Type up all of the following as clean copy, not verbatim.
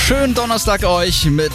Schönen Donnerstag euch mit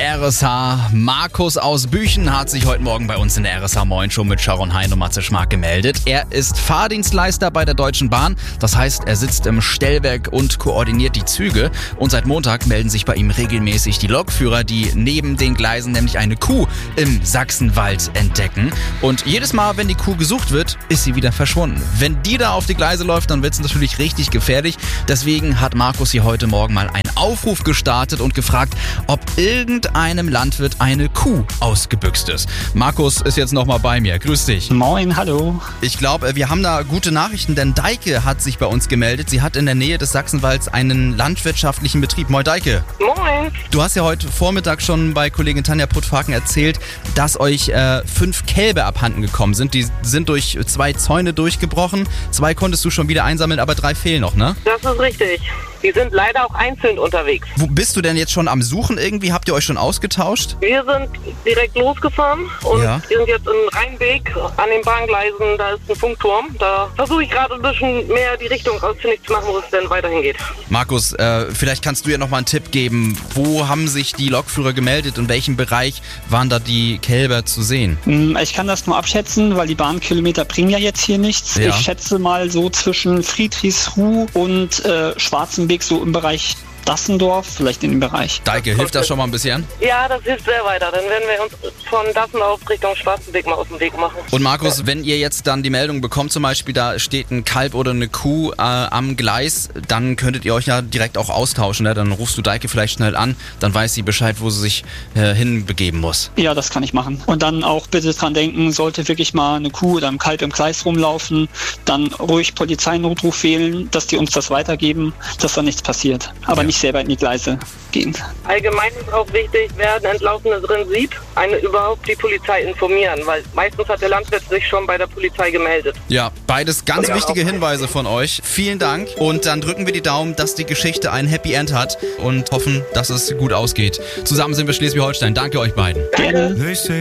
RSH. Markus aus Büchen hat sich heute Morgen bei uns in der RSH Moin Show mit Sharon Hein und Matze Schmark gemeldet. Er ist Fahrdienstleister bei der Deutschen Bahn. Das heißt, er sitzt im Stellwerk und koordiniert die Züge. Und seit Montag melden sich bei ihm regelmäßig die Lokführer, die neben den Gleisen nämlich eine Kuh im Sachsenwald entdecken. Und jedes Mal, wenn die Kuh gesucht wird, ist sie wieder verschwunden. Wenn die da auf die Gleise läuft, dann wird es natürlich richtig gefährlich. Deswegen hat Markus hier heute Morgen mal einen Aufruf gestartet und gefragt, ob irgendeinem Landwirt eine Kuh ausgebüxt ist. Markus ist jetzt nochmal bei mir. Grüß dich. Moin, hallo. Ich glaube, wir haben da gute Nachrichten, denn Deike hat sich bei uns gemeldet. Sie hat in der Nähe des Sachsenwalds einen landwirtschaftlichen Betrieb. Moin, Deike. Moin. Du hast ja heute Vormittag schon bei Kollegin Tanja Puttfaken erzählt, dass euch 5 Kälber abhanden gekommen sind. Die sind durch 2 Zäune durchgebrochen. 2 konntest du schon wieder einsammeln, aber 3 fehlen noch, ne? Das ist richtig. Die sind leider auch einzeln unterwegs. Wo bist du denn jetzt schon am Suchen irgendwie? Habt ihr euch schon ausgetauscht? Wir sind direkt losgefahren und Ja. wir sind jetzt im Rheinweg an den Bahngleisen. Da ist ein Funkturm. Da versuche ich gerade ein bisschen mehr die Richtung ausfindig zu machen, wo es denn weiterhin geht. Markus, vielleicht kannst du ja nochmal einen Tipp geben. Wo haben sich die Lokführer gemeldet? In welchem Bereich waren da die Kälber zu sehen? Ich kann das nur abschätzen, weil die Bahnkilometer bringen ja jetzt hier nichts. Ja. Ich schätze mal so zwischen Friedrichsruh und Schwarzenberg, so im Bereich Dassendorf, vielleicht in dem Bereich. Deike, hilft das schon mal ein bisschen? Ja, das hilft sehr weiter. Dann werden wir uns von Dassendorf Richtung Schwarzenberg mal aus dem Weg machen. Und Markus, wenn ihr jetzt dann die Meldung bekommt, zum Beispiel da steht ein Kalb oder eine Kuh am Gleis, dann könntet ihr euch ja direkt auch austauschen. Ne? Dann rufst du Deike vielleicht schnell an, dann weiß sie Bescheid, wo sie sich hinbegeben muss. Ja, das kann ich machen. Und dann auch bitte dran denken, sollte wirklich mal eine Kuh oder ein Kalb im Gleis rumlaufen, dann ruhig Polizeinotruf wählen, dass die uns das weitergeben, dass da nichts passiert. Aber nicht selber in die Gleise gehen. Allgemein ist auch wichtig, wer ein Entlaufenes drin sieht, überhaupt die Polizei informieren, weil meistens hat der Landwirt sich schon bei der Polizei gemeldet. Ja, beides ganz wichtige Hinweise von euch. Vielen Dank und dann drücken wir die Daumen, dass die Geschichte ein Happy End hat und hoffen, dass es gut ausgeht. Zusammen sind wir Schleswig-Holstein. Danke euch beiden. Gerne.